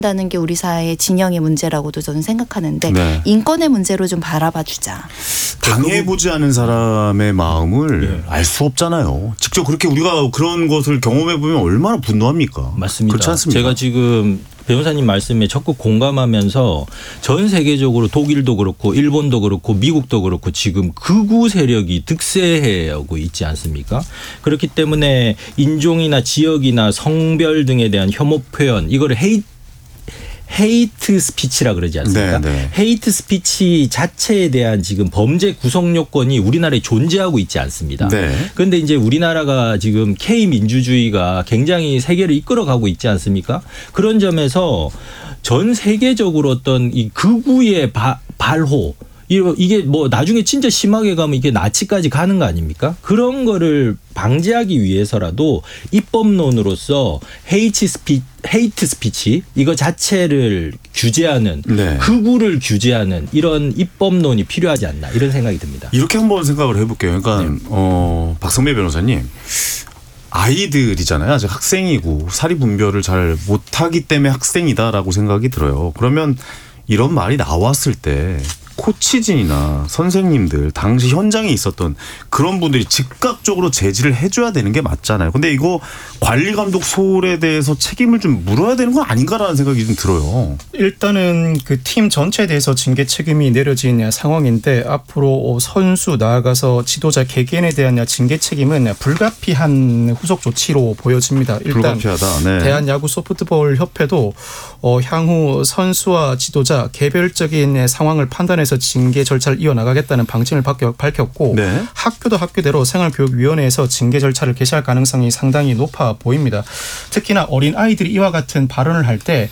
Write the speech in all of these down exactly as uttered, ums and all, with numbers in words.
다는 게 우리 사회의 진영의 문제라고도 저는 생각하는데 네. 인권의 문제로 좀 바라봐주자. 당해보지 않은 사람의 마음을 네. 알 수 없잖아요. 직접 그렇게 우리가 그런 것을 경험해보면 얼마나 분노합니까? 맞습니다. 그렇지 않습니까? 제가 지금 변호사님 말씀에 적극 공감하면서 전 세계적으로 독일도 그렇고 일본도 그렇고 미국도 그렇고 지금 극우 세력이 득세하고 있지 않습니까? 그렇기 때문에 인종이나 지역이나 성별 등에 대한 혐오 표현 이거를 헤이트 헤이트 스피치라 그러지 않습니까? 네, 네. 헤이트 스피치 자체에 대한 지금 범죄 구성 요건이 우리나라에 존재하고 있지 않습니다. 그런데 네. 이제 우리나라가 지금 K 민주주의가 굉장히 세계를 이끌어가고 있지 않습니까? 그런 점에서 전 세계적으로 어떤 이 극우의 바, 발호 이게 뭐 나중에 진짜 심하게 가면 이게 나치까지 가는 거 아닙니까? 그런 거를 방지하기 위해서라도 입법론으로서 헤이트 스피 헤이트 스피치 이거 자체를 규제하는 네. 극우를 규제하는 이런 입법론이 필요하지 않나 이런 생각이 듭니다. 이렇게 한번 생각을 해볼게요. 그러니까 네. 어, 박성배 변호사님. 아이들이잖아요. 아직 학생이고 사리 분별을 잘 못하기 때문에 학생이다라고 생각이 들어요. 그러면 이런 말이 나왔을 때 코치진이나 선생님들 당시 현장에 있었던 그런 분들이 즉각적으로 제지를 해줘야 되는 게 맞잖아요. 근데 이거 관리감독 소홀에 대해서 책임을 좀 물어야 되는 거 아닌가라는 생각이 좀 들어요. 일단은 그 팀 전체에 대해서 징계 책임이 내려진 상황인데 앞으로 선수 나아가서 지도자 개개인에 대한 징계 책임은 불가피한 후속 조치로 보여집니다. 일단 불가피하다. 네. 대한야구소프트볼 협회도 어, 향후 선수와 지도자 개별적인 상황을 판단해서 징계 절차를 이어나가겠다는 방침을 밝혔고 네. 학교도 학교대로 생활교육위원회에서 징계 절차를 개시할 가능성이 상당히 높아 보입니다. 특히나 어린아이들이 이와 같은 발언을 할 때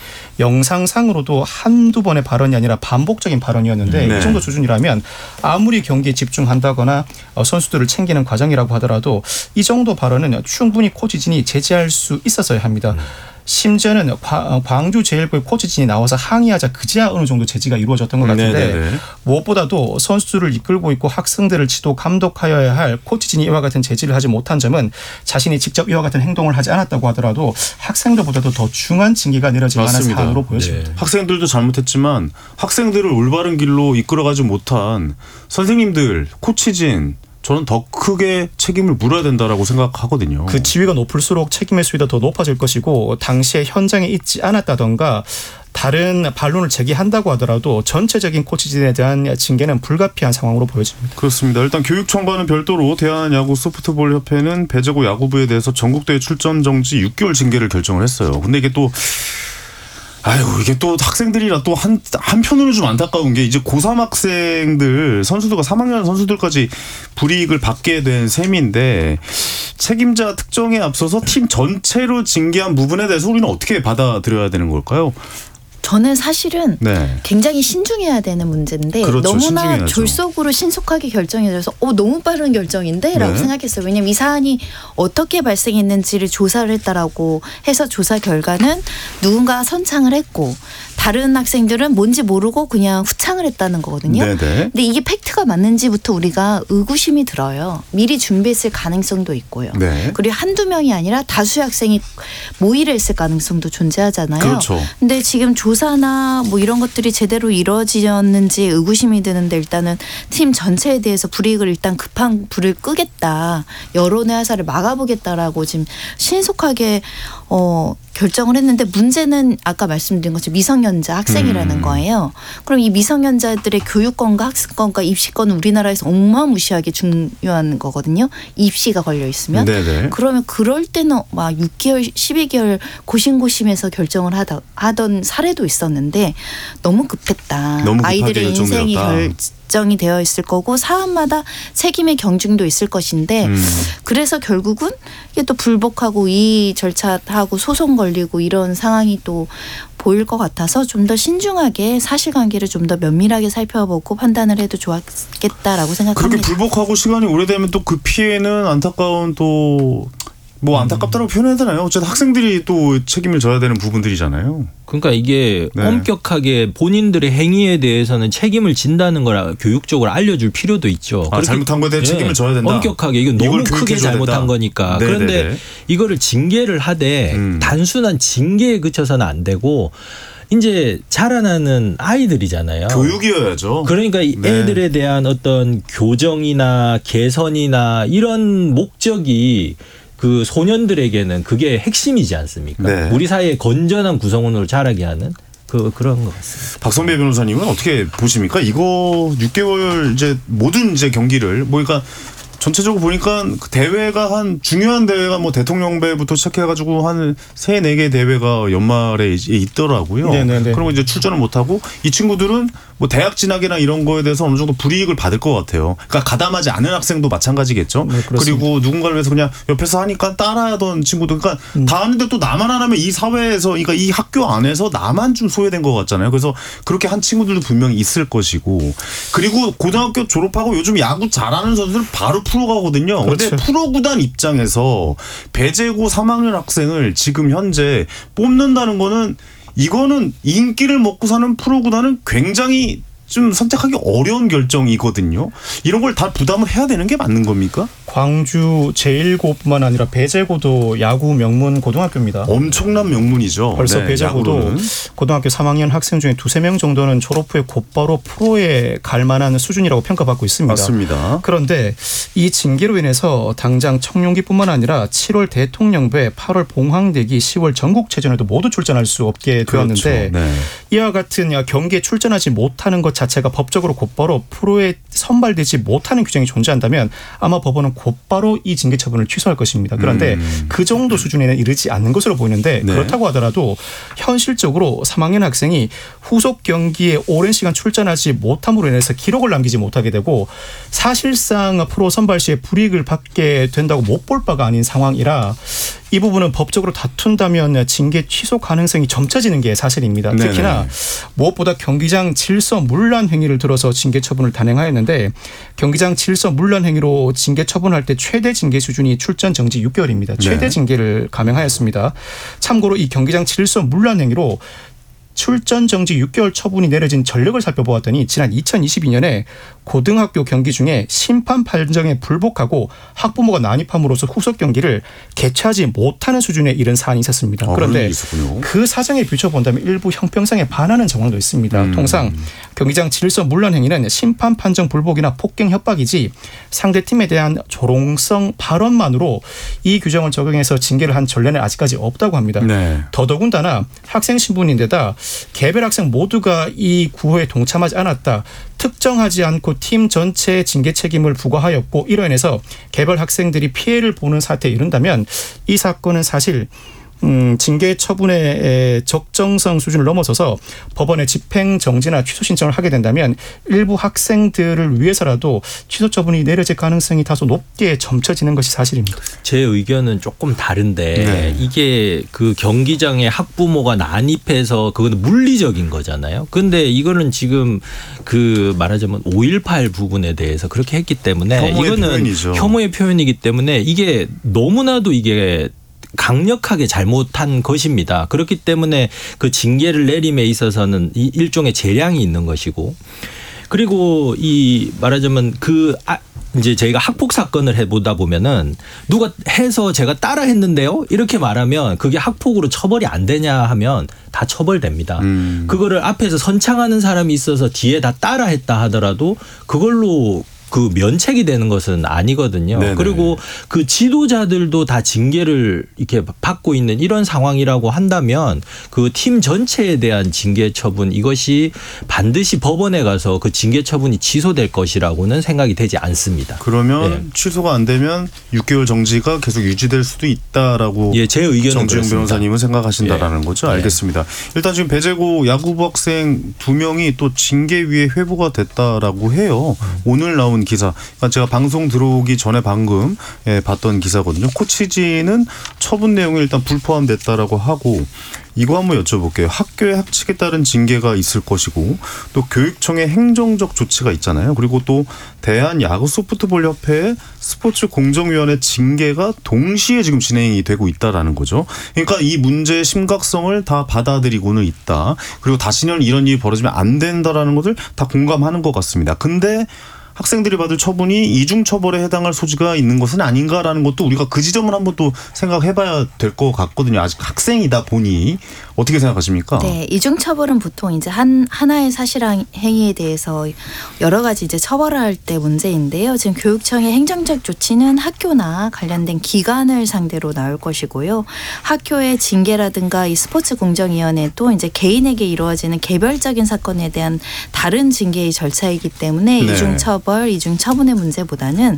영상상으로도 한두 번의 발언이 아니라 반복적인 발언이었는데 네. 이 정도 수준이라면 아무리 경기에 집중한다거나 선수들을 챙기는 과정이라고 하더라도 이 정도 발언은 충분히 코치진이 제지할 수 있었어야 합니다. 음. 심지어는 광주 제일고의 코치진이 나와서 항의하자 그제야 어느 정도 제지가 이루어졌던 것 같은데 네네네. 무엇보다도 선수들을 이끌고 있고 학생들을 지도 감독하여야 할 코치진이 이와 같은 제지를 하지 못한 점은 자신이 직접 이와 같은 행동을 하지 않았다고 하더라도 학생들보다도 더 중한 징계가 내려질 만한 사안으로 보여집니다. 네. 학생들도 잘못했지만 학생들을 올바른 길로 이끌어가지 못한 선생님들, 코치진 저는 더 크게 책임을 물어야 된다라고 생각하거든요. 그 지위가 높을수록 책임의 수위가 더 높아질 것이고 당시에 현장에 있지 않았다던가 다른 반론을 제기한다고 하더라도 전체적인 코치진에 대한 징계는 불가피한 상황으로 보여집니다. 그렇습니다. 일단 교육청과는 별도로 대한야구소프트볼협회는 배제고 야구부에 대해서 전국대회 출전 정지 육 개월 징계를 결정을 했어요. 근데 이게 또 아유, 이게 또 학생들이라 또 한, 한편으로 좀 안타까운 게 이제 고삼 학생들, 선수들과 삼 학년 선수들까지 불이익을 받게 된 셈인데 책임자 특정에 앞서서 팀 전체로 징계한 부분에 대해서 우리는 어떻게 받아들여야 되는 걸까요? 저는 사실은 네. 굉장히 신중해야 되는 문제인데 그렇죠, 너무나 신중해야죠. 졸속으로 신속하게 결정이 돼서 어, 너무 빠른 결정인데? 라고 네. 생각했어요. 왜냐하면 이 사안이 어떻게 발생했는지를 조사를 했다라고 해서 조사 결과는 누군가 선창을 했고 다른 학생들은 뭔지 모르고 그냥 후창을 했다는 거거든요. 네네. 근데 이게 팩트가 맞는지부터 우리가 의구심이 들어요. 미리 준비했을 가능성도 있고요. 네. 그리고 한두 명이 아니라 다수의 학생이 모의를 했을 가능성도 존재하잖아요. 그렇죠. 근데 지금 조사나 뭐 이런 것들이 제대로 이루어지었는지 의구심이 드는데 일단은 팀 전체에 대해서 불이익을 일단 급한 불을 끄겠다. 여론의 화살을 막아보겠다라고 지금 신속하게 어, 결정을 했는데 문제는 아까 말씀드린 것처럼 미성년자 학생이라는 음. 거예요. 그럼 이 미성년자들의 교육권과 학습권과 입시권은 우리나라에서 어마무시하게 중요한 거거든요. 입시가 걸려 있으면. 네네. 그러면 그럴 때는 막 육 개월, 십이 개월 고심고심해서 결정을 하다, 하던 사례도 있었는데 너무 급했다. 너무 아이들의 인생이 결정되었다. 결정이 되어 있을 거고 사안마다 책임의 경중도 있을 것인데 음. 그래서 결국은 이게 또 불복하고 이 절차하고 소송 걸리고 이런 상황이 또 보일 것 같아서 좀 더 신중하게 사실관계를 좀 더 면밀하게 살펴보고 판단을 해도 좋았겠다라고 생각합니다. 그렇게 불복하고 시간이 오래되면 또 그 피해는 안타까운 또 뭐 안타깝다고 음. 표현해야 되나요? 어쨌든 학생들이 또 책임을 져야 되는 부분들이잖아요. 그러니까 이게 네. 엄격하게 본인들의 행위에 대해서는 책임을 진다는 걸 교육적으로 알려줄 필요도 있죠. 아, 잘못한 거에 대해 네. 책임을 져야 된다. 엄격하게 이건 너무 크게 잘못한 된다. 거니까. 네네네. 그런데 이거를 징계를 하되 음. 단순한 징계에 그쳐서는 안 되고 이제 자라나는 아이들이잖아요. 교육이어야죠. 그러니까 네. 애들에 대한 어떤 교정이나 개선이나 이런 목적이 그 소년들에게는 그게 핵심이지 않습니까? 네. 우리 사회의 건전한 구성원으로 자라게 하는 그 그런 것 같습니다. 박선배 변호사님은 어떻게 보십니까? 이거 육 개월 이제 모든 이제 경기를 뭐 그러니까 전체적으로 보니까 대회가 한 중요한 대회가 뭐 대통령배부터 시작해가지고 한 세 네 개 대회가 연말에 있더라고요. 네네네. 그러면 이제 출전을 못하고 이 친구들은 뭐 대학 진학이나 이런 거에 대해서 어느 정도 불이익을 받을 것 같아요. 그러니까 가담하지 않은 학생도 마찬가지겠죠. 네, 그리고 누군가를 위해서 그냥 옆에서 하니까 따라하던 친구들, 그러니까 음. 다 하는데 또 나만 안 하면 이 사회에서, 그러니까 이 학교 안에서 나만 좀 소외된 것 같잖아요. 그래서 그렇게 한 친구들도 분명히 있을 것이고, 그리고 고등학교 졸업하고 요즘 야구 잘하는 선수들은 바로 프로 가거든요. 그런데 그렇죠. 프로 구단 입장에서 배제고 삼 학년 학생을 지금 현재 뽑는다는 거는, 이거는 인기를 먹고 사는 프로 구단은 굉장히 좀 선택하기 어려운 결정이거든요. 이런 걸 다 부담을 해야 되는 게 맞는 겁니까? 광주 제일고뿐만 아니라 배제고도 야구 명문 고등학교입니다. 엄청난 명문이죠. 벌써 네, 배제고도 야구로는. 고등학교 삼 학년 학생 중에 두세 명 정도는 졸업 후에 곧바로 프로에 갈 만한 수준이라고 평가받고 있습니다. 맞습니다. 그런데 이 징계로 인해서 당장 청룡기뿐만 아니라 칠월 대통령배, 팔월 봉황대기, 시월 전국체전에도 모두 출전할 수 없게 되었는데, 그렇죠. 네. 이와 같은 경기에 출전하지 못하는 것 자체가 법적으로 곧바로 프로에 선발되지 못하는 규정이 존재한다면 아마 법원은 곧바로 이 징계 처분을 취소할 것입니다. 그런데 음. 그 정도 수준에는 이르지 않는 것으로 보이는데, 네. 그렇다고 하더라도 현실적으로 삼 학년 학생이 후속 경기에 오랜 시간 출전하지 못함으로 인해서 기록을 남기지 못하게 되고 사실상 프로 선발 시에 불이익을 받게 된다고 못 볼 바가 아닌 상황이라 이 부분은 법적으로 다툰다면 징계 취소 가능성이 점쳐지는 게 사실입니다. 네네. 특히나 무엇보다 경기장 질서 문란 행위를 들어서 징계 처분을 단행하였는데, 경기장 질서 문란 행위로 징계 처분할 때 최대 징계 수준이 출전 정지 육 개월입니다. 최대 네. 징계를 감행하였습니다. 참고로 이 경기장 질서 문란 행위로 출전 정지 육 개월 처분이 내려진 전력을 살펴보았더니 지난 이천이십이 년에 고등학교 경기 중에 심판 판정에 불복하고 학부모가 난입함으로써 후속 경기를 개최하지 못하는 수준에 이른 사안이 있었습니다. 아, 그런데 그 사정에 비춰본다면 일부 형평성에 반하는 정황도 있습니다. 음. 통상 경기장 질서 문란 행위는 심판 판정 불복이나 폭행 협박이지 상대팀에 대한 조롱성 발언만으로 이 규정을 적용해서 징계를 한 전례는 아직까지 없다고 합니다. 네. 더더군다나 학생 신분인데다 개별 학생 모두가 이 구호에 동참하지 않았다, 특정하지 않고 팀 전체의 징계 책임을 부과하였고 이로 인해서 개별 학생들이 피해를 보는 사태에 이른다면 이 사건은 사실 음, 징계 처분의 적정성 수준을 넘어서서 법원에 집행 정지나 취소 신청을 하게 된다면 일부 학생들을 위해서라도 취소 처분이 내려질 가능성이 다소 높게 점쳐지는 것이 사실입니다. 제 의견은 조금 다른데 네. 이게 그 경기장에 학부모가 난입해서 그건 물리적인 거잖아요. 그런데 이거는 지금 그 말하자면 오일팔 부분에 대해서 그렇게 했기 때문에 이거는 표현이죠. 혐오의 표현이기 때문에 이게 너무나도 이게 강력하게 잘못한 것입니다. 그렇기 때문에 그 징계를 내림에 있어서는 이 일종의 재량이 있는 것이고, 그리고 이 말하자면 그 아 이제 저희가 학폭 사건을 해보다 보면은 누가 해서 제가 따라 했는데요 이렇게 말하면 그게 학폭으로 처벌이 안 되냐 하면 다 처벌됩니다. 음. 그거를 앞에서 선창하는 사람이 있어서 뒤에 다 따라 했다 하더라도 그걸로 그 면책이 되는 것은 아니거든요. 네네. 그리고 그 지도자들도 다 징계를 이렇게 받고 있는 이런 상황이라고 한다면 그 팀 전체에 대한 징계 처분, 이것이 반드시 법원에 가서 그 징계 처분이 취소될 것이라고는 생각이 되지 않습니다. 그러면 네. 취소가 안 되면 육 개월 정지가 계속 유지될 수도 있다라고 예, 제 의견은 정주영 변호사님은 생각하신다라는 예. 거죠. 알겠습니다. 네. 일단 지금 배제고 야구부 학생 두 명이 또 징계위에 회부가 됐다라고 해요. 음. 오늘 나온 기사. 그러니까 제가 방송 들어오기 전에 방금 예, 봤던 기사거든요. 코치진은 처분 내용이 일단 불포함됐다라고 하고, 이거 한번 여쭤볼게요. 학교의 학칙에 따른 징계가 있을 것이고, 또 교육청의 행정적 조치가 있잖아요. 그리고 또 대한야구소프트볼협회의 스포츠공정위원회 징계가 동시에 지금 진행이 되고 있다라는 거죠. 그러니까 이 문제의 심각성을 다 받아들이고는 있다. 그리고 다시는 이런 일이 벌어지면 안 된다라는 것을 다 공감하는 것 같습니다. 근데 학생들이 받을 처분이 이중 처벌에 해당할 소지가 있는 것은 아닌가라는 것도 우리가 그 지점을 한번 또 생각해봐야 될 것 같거든요. 아직 학생이다 보니 어떻게 생각하십니까? 네, 이중 처벌은 보통 이제 한 하나의 사실 행위에 대해서 여러 가지 이제 처벌할 때 문제인데요. 지금 교육청의 행정적 조치는 학교나 관련된 기관을 상대로 나올 것이고요. 학교의 징계라든가 이 스포츠 공정위원회도 이제 개인에게 이루어지는 개별적인 사건에 대한 다른 징계의 절차이기 때문에 네. 이중 처벌, 이중 처분의 문제보다는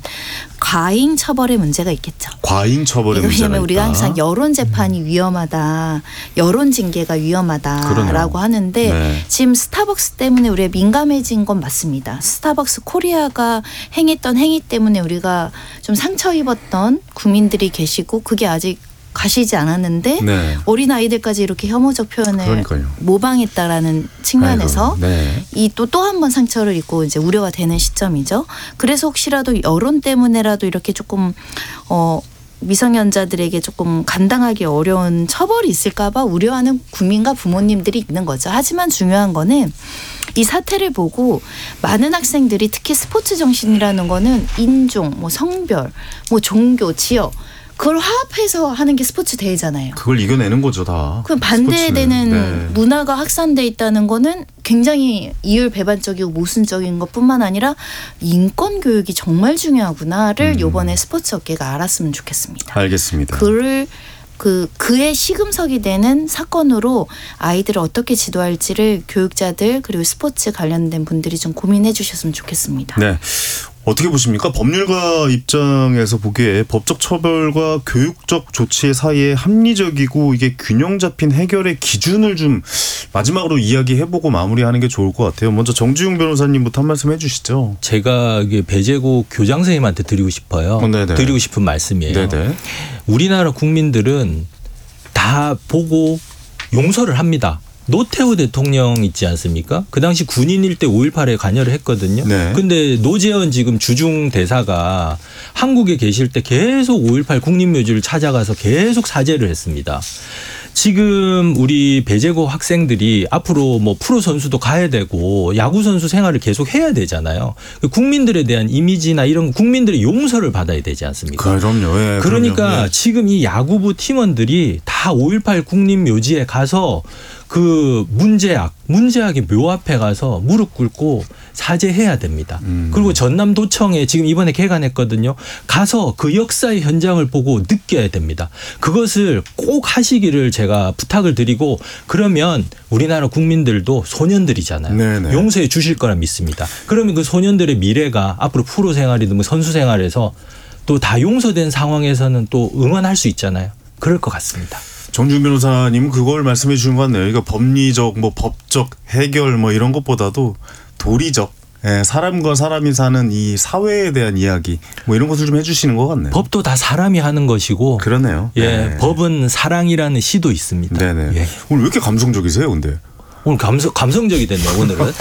과잉 처벌의 문제가 있겠죠. 과잉 처벌의 문제가 있다. 왜냐하면 우리가 항상 여론 재판이 위험하다, 여론 징계가 위험하다라고 그러네요. 하는데 네. 지금 스타벅스 때문에 우리가 민감해진 건 맞습니다. 스타벅스 코리아가 행했던 행위 때문에 우리가 좀 상처 입었던 국민들이 계시고 그게 아직 가시지 않았는데 네. 어린 아이들까지 이렇게 혐오적 표현을 그러니까요. 모방했다라는 측면에서 네. 이 또 또 한 번 상처를 입고 이제 우려가 되는 시점이죠. 그래서 혹시라도 여론 때문에라도 이렇게 조금 어 미성년자들에게 조금 감당하기 어려운 처벌이 있을까봐 우려하는 국민과 부모님들이 있는 거죠. 하지만 중요한 거는 이 사태를 보고 많은 학생들이 특히 스포츠 정신이라는 거는 인종, 뭐 성별, 뭐 종교, 지역 그걸 화합해서 하는 게 스포츠 대회잖아요. 그걸 이겨내는 거죠, 다. 그럼 반대되는 네. 문화가 확산돼 있다는 거는 굉장히 이율배반적이고 모순적인 것뿐만 아니라 인권 교육이 정말 중요하구나를 음. 이번에 스포츠 업계가 알았으면 좋겠습니다. 알겠습니다. 그를 그 그의 시금석이 되는 사건으로 아이들을 어떻게 지도할지를 교육자들 그리고 스포츠 관련된 분들이 좀 고민해 주셨으면 좋겠습니다. 네. 어떻게 보십니까? 법률가 입장에서 보기에 법적 처벌과 교육적 조치 사이에 합리적이고 이게 균형 잡힌 해결의 기준을 좀 마지막으로 이야기해보고 마무리하는 게 좋을 것 같아요. 먼저 정지용 변호사님부터 한 말씀 해주시죠. 제가 이게 배재고 교장 선생님한테 드리고 싶어요. 어, 네네. 드리고 싶은 말씀이에요. 네네. 우리나라 국민들은 다 보고 용서를 합니다. 노태우 대통령 있지 않습니까? 그 당시 군인일 때 오일팔에 관여를 했거든요. 네. 근데 노재현 지금 주중 대사가 한국에 계실 때 계속 오일팔 국립묘지를 찾아가서 계속 사죄를 했습니다. 지금 우리 배재고 학생들이 앞으로 뭐 프로 선수도 가야 되고 야구 선수 생활을 계속 해야 되잖아요. 국민들에 대한 이미지나 이런 국민들의 용서를 받아야 되지 않습니까? 그럼요. 예, 그러니까 그럼요. 예. 지금 이 야구부 팀원들이 다 오일팔 국립묘지에 가서 그 문제학, 문제학의 묘 앞에 가서 무릎 꿇고 사죄해야 됩니다. 음. 그리고 전남도청에 지금 이번에 개관했거든요. 가서 그 역사의 현장을 보고 느껴야 됩니다. 그것을 꼭 하시기를 제가 부탁을 드리고 그러면 우리나라 국민들도 소년들이잖아요. 네네. 용서해 주실 거라 믿습니다. 그러면 그 소년들의 미래가 앞으로 프로 생활이든 뭐 선수 생활에서 또 다 용서된 상황에서는 또 응원할 수 있잖아요. 그럴 것 같습니다. 정준 변호사님 그걸 말씀해 주신 것 같네요. 그러니까 법리적, 뭐 법적 해결 뭐 이런 것보다도 도리적, 예, 사람과 사람이 사는 이 사회에 대한 이야기 뭐 이런 것을 좀 해주시는 것 같네요. 법도 다 사람이 하는 것이고, 그러네요. 예, 네. 법은 사랑이라는 시도 있습니다. 네네. 예. 오늘 왜 이렇게 감성적이세요, 근데? 오늘 감성 감성적이 됐네요. 오늘은.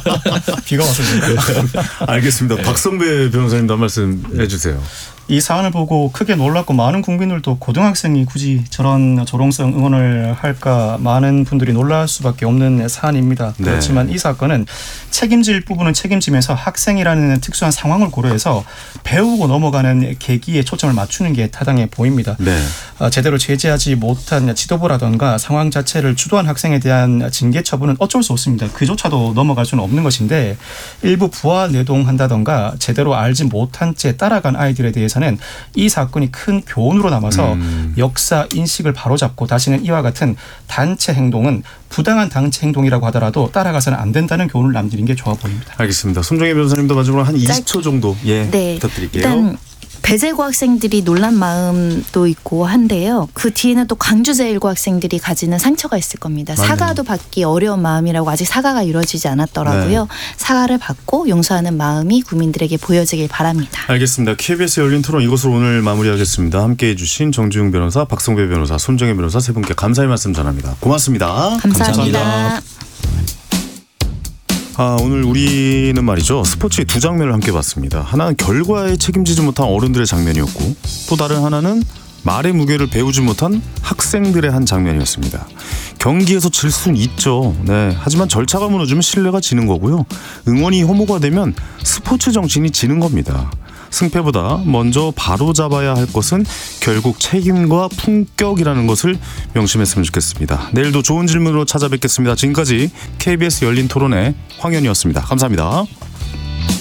비가 왔습니다. 알겠습니다. 박성배 변호사님도 한 말씀 해주세요. 이 사안을 보고 크게 놀랐고 많은 국민들도 고등학생이 굳이 저런 조롱성 응원을 할까 많은 분들이 놀랄 수밖에 없는 사안입니다. 네. 그렇지만 이 사건은 책임질 부분은 책임지면서 학생이라는 특수한 상황을 고려해서 배우고 넘어가는 계기에 초점을 맞추는 게 타당해 보입니다. 네. 제대로 제재하지 못한 지도부라든가 상황 자체를 주도한 학생에 대한 징계 처분은 어쩔 수 없습니다. 그조차도 넘어갈 수는 없는 것인데 일부 부하 내동한다든가 제대로 알지 못한 채 따라간 아이들에 대해서는 이 사건이 큰 교훈으로 남아서 음. 역사 인식을 바로잡고 다시는 이와 같은 단체 행동은 부당한 단체 행동이라고 하더라도 따라가서는 안 된다는 교훈을 남기는 게 좋아 보입니다. 알겠습니다. 손정혜 변호사님도 마지막으로 한 이십 초 정도 예, 네. 부탁드릴게요. 일단 배재고 학생들이 놀란 마음도 있고 한데요. 그 뒤에는 또 광주제일고 학생들이 가지는 상처가 있을 겁니다. 맞네요. 사과도 받기 어려운 마음이라고 아직 사과가 이루어지지 않았더라고요. 네. 사과를 받고 용서하는 마음이 국민들에게 보여지길 바랍니다. 알겠습니다. 케이비에스 열린 토론 이것으로 오늘 마무리하겠습니다. 함께해 주신 정지용 변호사, 박성배 변호사, 손정혜 변호사 세 분께 감사의 말씀 전합니다. 고맙습니다. 감사합니다. 감사합니다. 아, 오늘 우리는 말이죠. 스포츠의 두 장면을 함께 봤습니다. 하나는 결과에 책임지지 못한 어른들의 장면이었고 또 다른 하나는 말의 무게를 배우지 못한 학생들의 한 장면이었습니다. 경기에서 질 수는 있죠. 네. 하지만 절차가 무너지면 신뢰가 지는 거고요. 응원이 혐오가 되면 스포츠 정신이 지는 겁니다. 승패보다 먼저 바로잡아야 할 것은 결국 책임과 품격이라는 것을 명심했으면 좋겠습니다. 내일도 좋은 질문으로 찾아뵙겠습니다. 지금까지 케이비에스 열린 토론의 황현이었습니다. 감사합니다.